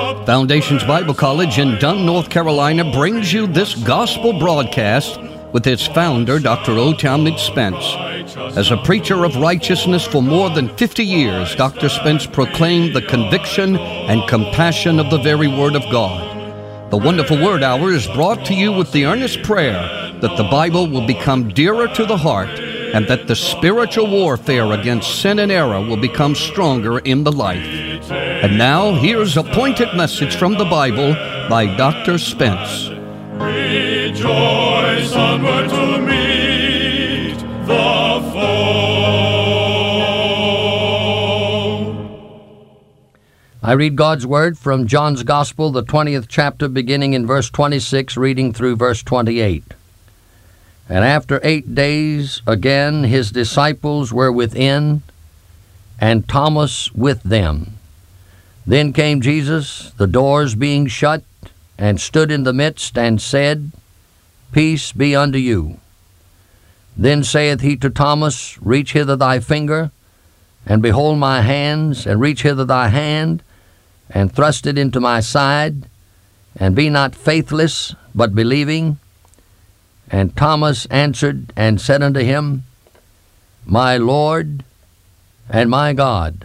Foundations Bible College in Dunn, North Carolina brings you this gospel broadcast with its founder, Dr. O. Talmage Spence. As a preacher of righteousness for more than 50 years, Dr. Spence proclaimed the conviction and compassion of the very Word of God. The Wonderful Word Hour is brought to you with the earnest prayer that the Bible will become dearer to the heart and that the spiritual warfare against sin and error will become stronger in the life. And now, here's a pointed message from the Bible by Dr. Spence. Rejoice onward to meet the foe. I read God's Word from John's Gospel, the 20th chapter, beginning in verse 26, reading through verse 28. And after 8 days, again his disciples were within, and Thomas with them. Then came Jesus, the doors being shut, and stood in the midst, and said, Peace be unto you. Then saith he to Thomas, Reach hither thy finger, and behold my hands, and reach hither thy hand, and thrust it into my side, and be not faithless, but believing. And Thomas answered and said unto him, My Lord and my God.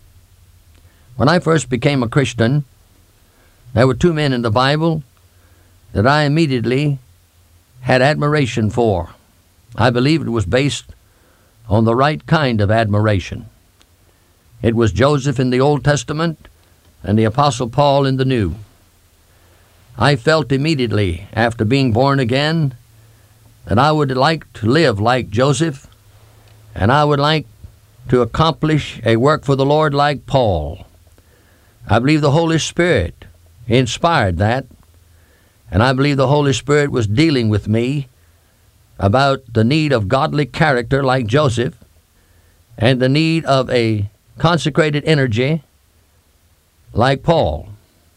When I first became a Christian, there were two men in the Bible that I immediately had admiration for. I believe it was based on the right kind of admiration. It was Joseph in the Old Testament and the Apostle Paul in the New. I felt immediately after being born again that I would like to live like Joseph, and I would like to accomplish a work for the Lord like Paul. I believe the Holy Spirit inspired that, and I believe the Holy Spirit was dealing with me about the need of godly character like Joseph and the need of a consecrated energy like Paul.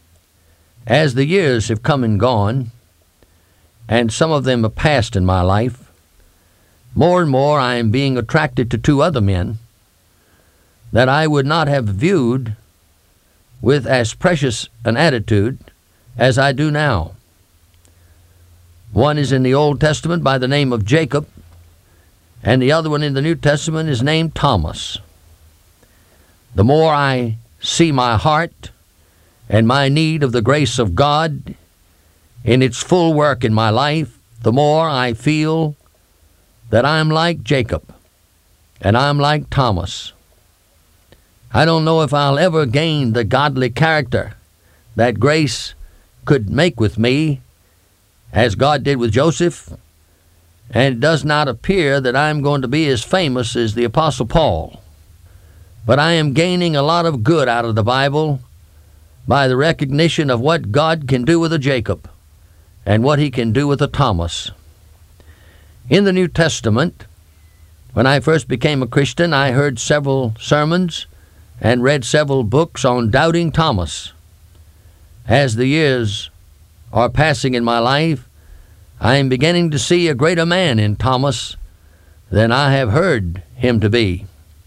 As the years have come and gone, and some of them have passed in my life, more and more I am being attracted to two other men that I would not have viewed with as precious an attitude as I do now. One is in the Old Testament by the name of Jacob, and the other one in the New Testament is named Thomas. The more I see my heart and my need of the grace of God in its full work in my life, the more I feel that I'm like Jacob and I'm like Thomas. I don't know if I'll ever gain the godly character that grace could make with me as God did with Joseph, and it does not appear that I'm going to be as famous as the Apostle Paul. But I am gaining a lot of good out of the Bible by the recognition of what God can do with a Jacob and what he can do with a Thomas. In the New Testament, when I first became a Christian, I heard several sermons and read several books on doubting Thomas. As the years are passing in my life, I am beginning to see a greater man in Thomas than I have heard him to be.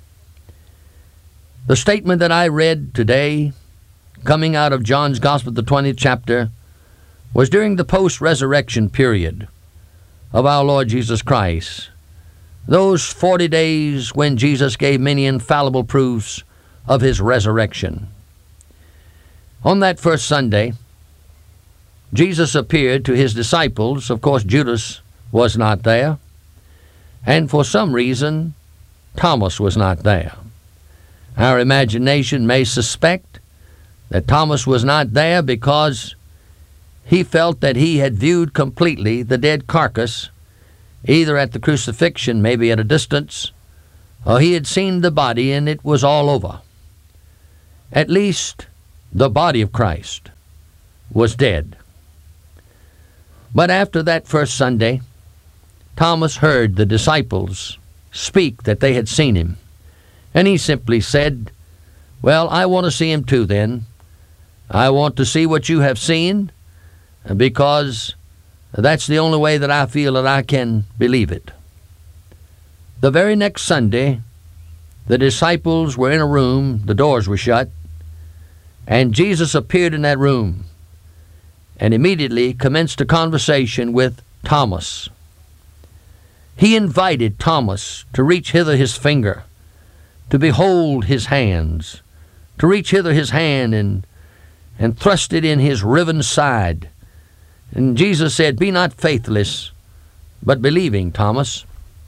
The statement that I read today, coming out of John's Gospel, the 20th chapter, was during the post-resurrection period of our Lord Jesus Christ. Those 40 days when Jesus gave many infallible proofs of his resurrection. On that first Sunday, Jesus appeared to his disciples. Of course, Judas was not there, and for some reason, Thomas was not there. Our imagination may suspect that Thomas was not there because he felt that he had viewed completely the dead carcass, either at the crucifixion, maybe at a distance, or he had seen the body and it was all over. At least the body of Christ was dead. But after that first Sunday, Thomas heard the disciples speak that they had seen him, and he simply said, Well, I want to see him too then. I want to see what you have seen, because that's the only way that I feel that I can believe it. The very next Sunday, the disciples were in a room, the doors were shut, And Jesus appeared in that room and immediately commenced a conversation with Thomas. He invited Thomas to reach hither his finger, to behold his hands, to reach hither his hand and thrust it in his riven side. And Jesus said, "Be not faithless, but believing, Thomas."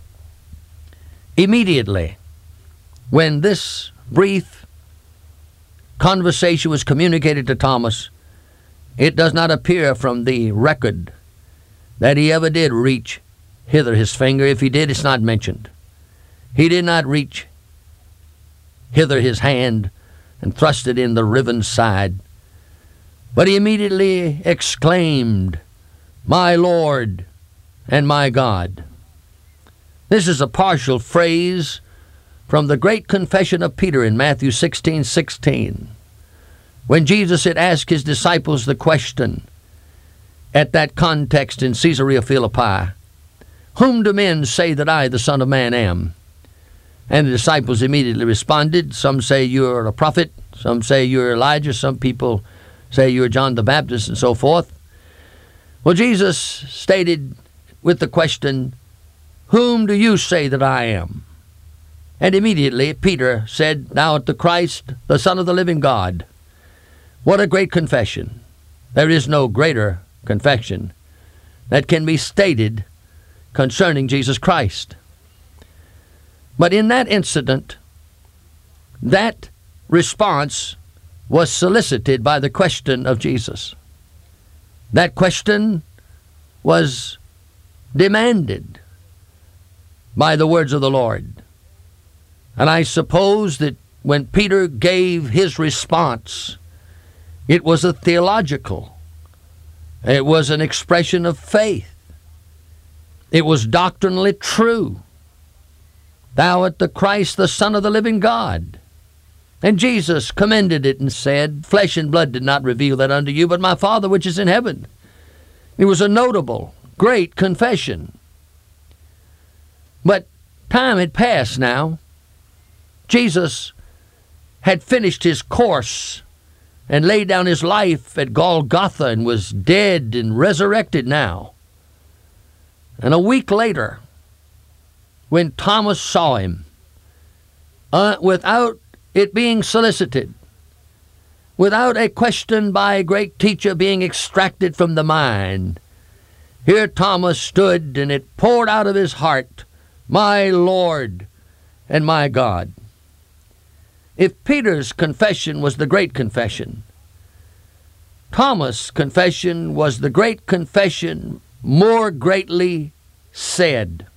Immediately, when this brief conversation was communicated to Thomas, it does not appear from the record that he ever did reach hither his finger. If he did, it's not mentioned. He did not reach hither his hand and thrust it in the riven side. But he immediately exclaimed, "My Lord and my God." This is a partial phrase from the great confession of Peter in Matthew 16:16, when Jesus had asked his disciples the question at that context in Caesarea Philippi, "Whom do men say that I, the Son of Man, am?" And the disciples immediately responded, "Some say you're a prophet, some say you're Elijah, some people say you're John the Baptist," and so forth. Well, Jesus stated with the question, "Whom do you say that I am?" And immediately Peter said, "Thou art the Christ, the Son of the living God." What a great confession. There is no greater confession that can be stated concerning Jesus Christ. But in that incident, that response was solicited by the question of Jesus. That question was demanded by the words of the Lord. And I suppose that when Peter gave his response, it was a theological. It was an expression of faith. It was doctrinally true. "Thou art the Christ, the Son of the living God." And Jesus commended it and said, "Flesh and blood did not reveal that unto you, but my Father which is in heaven." It was a notable, great confession. But time had passed now. Jesus had finished his course and laid down his life at Golgotha and was dead and resurrected now. And a week later, when Thomas saw him, without it being solicited, without a question by a great teacher being extracted from the mind, here Thomas stood, and it poured out of his heart, "My Lord and my God." If Peter's confession was the great confession, Thomas' confession was the great confession more greatly said.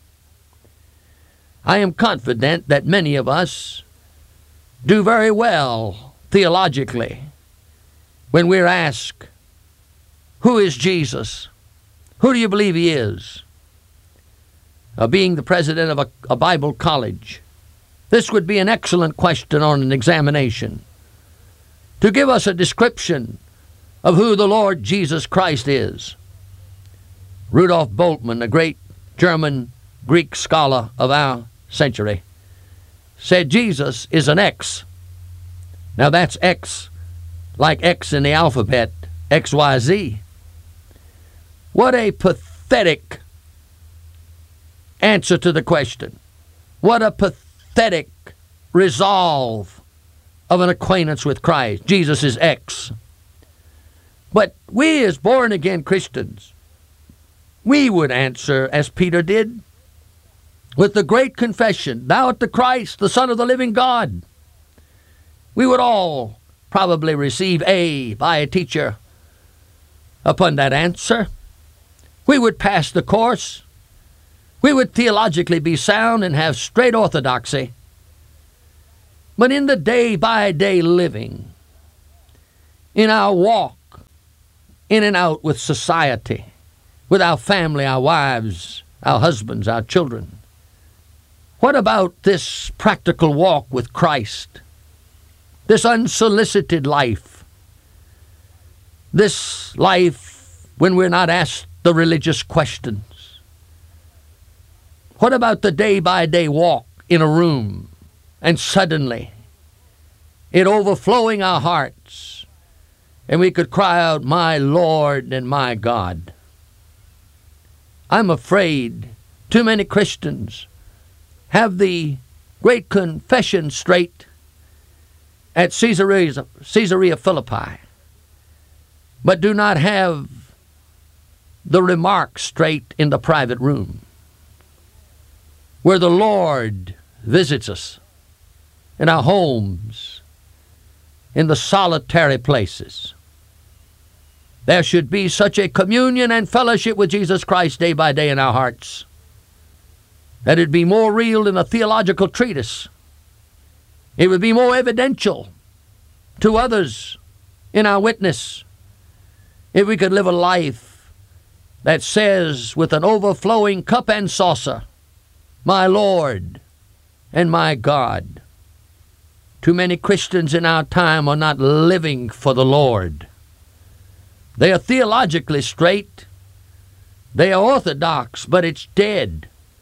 I am confident that many of us do very well theologically when we're asked, "Who is Jesus? Who do you believe he is?" Being the president of a Bible college, this would be an excellent question on an examination, to give us a description of who the Lord Jesus Christ is. Rudolf Bultmann, a great German Greek scholar of our century, said Jesus is an X. Now that's X, like X in the alphabet, XYZ. What a pathetic answer to the question. What a pathetic resolve of an acquaintance with Christ. Jesus is X. But we as born-again Christians, we would answer as Peter did, with the great confession, "Thou art the Christ, the Son of the living God." We would all probably receive A by a teacher upon that answer. We would pass the course. We would theologically be sound and have straight orthodoxy. But in the day-by-day living, in our walk, in and out with society, with our family, our wives, our husbands, our children, what about this practical walk with Christ? This unsolicited life? This life when we're not asked the religious questions? What about the day-by-day walk in a room and suddenly it overflowing our hearts and we could cry out, "My Lord and my God." I'm afraid too many Christians have the great confession straight at Caesarea Philippi, but do not have the remark straight in the private room, where the Lord visits us in our homes, in the solitary places. There should be such a communion and fellowship with Jesus Christ day by day in our hearts that it'd be more real than a theological treatise. It would be more evidential to others in our witness if we could live a life that says with an overflowing cup and saucer, "My Lord and my God." Too many Christians in our time are not living for the Lord. They are theologically straight. They are orthodox, but it's dead.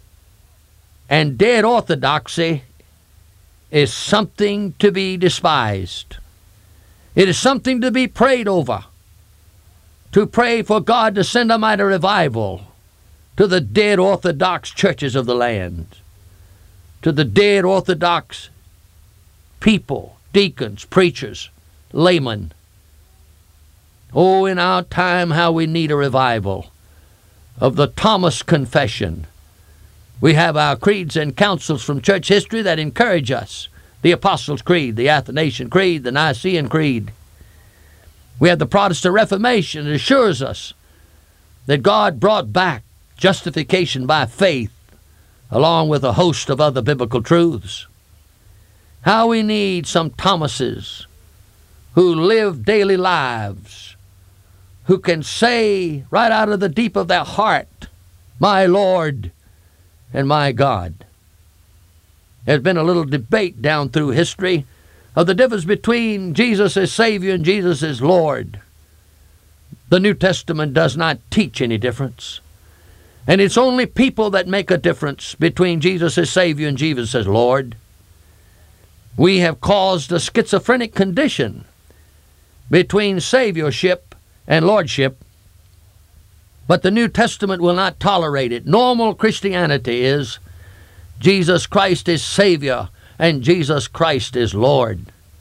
And dead orthodoxy is something to be despised. It is something to be prayed over. To pray for God to send a mighty revival to the dead orthodox churches of the land, to the dead orthodox people, deacons, preachers, laymen. Oh, in our time, how we need a revival of the Thomas Confession. We have our creeds and councils from church history that encourage us. The Apostles' Creed, the Athanasian Creed, the Nicene Creed. We have the Protestant Reformation that assures us that God brought back justification by faith, along with a host of other biblical truths. How we need some Thomases who live daily lives, who can say right out of the deep of their heart, "My Lord and my God." There's been a little debate down through history of the difference between Jesus as Savior and Jesus as Lord. The New Testament does not teach any difference. And it's only people that make a difference between Jesus as Savior and Jesus as Lord. We have caused a schizophrenic condition between Saviorship and Lordship, but the New Testament will not tolerate it. Normal Christianity is Jesus Christ is Savior and Jesus Christ is Lord.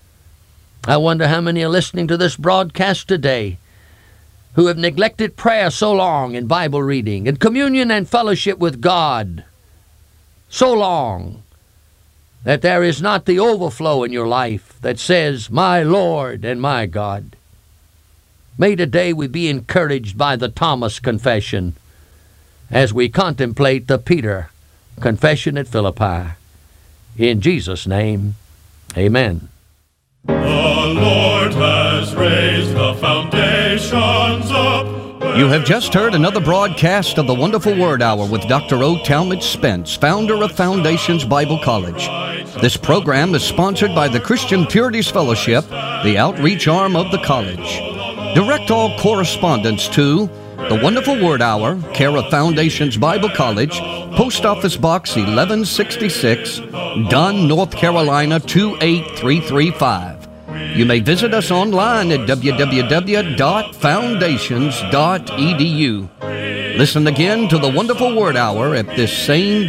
I wonder how many are listening to this broadcast today who have neglected prayer so long in Bible reading and communion and fellowship with God so long that there is not the overflow in your life that says, "My Lord and my God." May today we be encouraged by the Thomas Confession as we contemplate the Peter Confession at Philippi. In Jesus' name, amen. The Lord has raised the foundations up. You have just heard another broadcast of the Wonderful Word Hour with Dr. O. Talmadge Spence, founder of Foundations Bible College. This program is sponsored by the Christian Purities Fellowship, the outreach arm of the college. Direct all correspondence to The Wonderful Word Hour, care of Foundations Bible College, Post Office Box 1166, Dunn, North Carolina 28335. You may visit us online at www.foundations.edu. Listen again to The Wonderful Word Hour at this same